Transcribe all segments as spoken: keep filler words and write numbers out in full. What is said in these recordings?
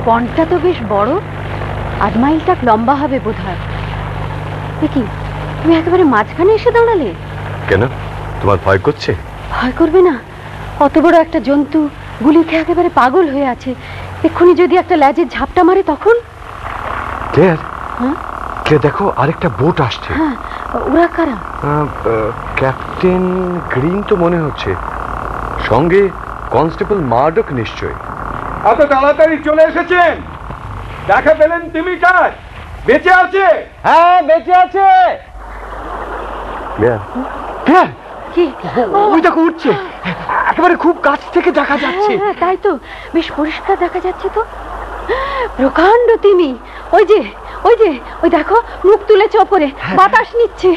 পণটা তো বেশ বড়, আধ মাইলটা লম্বা হবে বোধ হয়। দেখি তুমি একেবারে মাঝখানে এসে দাঁড়ালে কেন? তোমার ভয় করছে? ভয় করবে না? অত বড় একটা জন্তু গুলি খেয়ে একেবারে পাগল হয়ে আছে, এক্ষুনি যদি একটা ল্যাজের ঝাপটা মারে তখন? ক্লেয়ার, ক্লেয়ার দেখো আরেকটা বোট আসছে। হ্যাঁ, ওরা কারা? ক্যাপ্টেন গ্রিন তো মনে হচ্ছে, সঙ্গে কনস্টেবল মার্ডক নিশ্চয়। এত তাড়াতাড়ি চলে এসেছেন? দেখা পেলেন তিমিটার বেঁচে আছে? হ্যাঁ বেঁচে আছে। ক্লেয়ার, ক্লেয়ার কি? ওই দেখো উঠছে, একেবারে খুব কাছ থেকে দেখা যাচ্ছে। হ্যাঁ তাই তো, বেশ পরিষ্কার দেখা যাচ্ছে তো। প্রকাণ্ড তিমি, ওই যে ওই যে ওই দেখো মুখ তুলেছে ওপরে, বাতাস নিচ্ছে।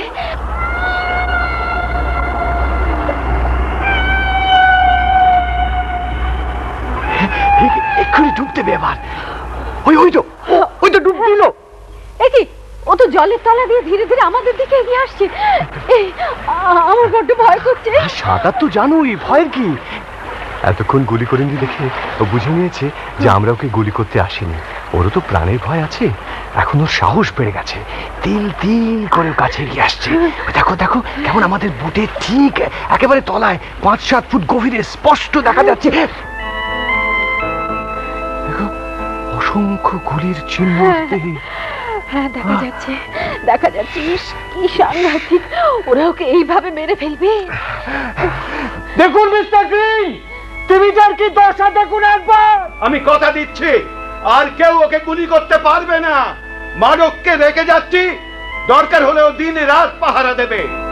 এক্ষুনি ডুব দেবে এবার। ওই ওই তো ওই তো ডুব দিল। একই, ও তো জলের তলা দিয়ে ধীরে ধীরে আমাদের দিকে এগিয়ে আসছে। এই, আ- আমার বড্ড ভয় করছে। সাঁতার তো জানোই, ভয়ের কি? এতক্ষণ গুলি করেনি দেখে ও বুঝে নিয়েছে যে আমরা ওকে গুলি করতে আসিনি। ওরও তো প্রাণের ভয় আছে, এখন ওর সাহস বেড়ে গেছে। তিল তিল করে কাছে এগিয়ে আসছে। দেখো দেখো কেমন আমাদের বুটে ঠিক একেবারে তলায় পাঁচ সাত ফুট গভীরে স্পষ্ট দেখা যাচ্ছে। দেখো অসংখ্য গুলির চিহ্ন। হ্যাঁ দেখা যাচ্ছে, দেখা যাচ্ছে। ইস, কি সাংঘাতিক, ওরা ওকে এইভাবে মেরে ফেলবে। দেখুন মিস্টার গ্রিন, তিমিটার কি দশা দেখুন একবার। আমি কথা দিচ্ছি আর কেউ ওকে গুলি করতে পারবে না। মারককে রেখে যাচ্ছি, দরকার হলেও দিন রাত পাহারা দেবে।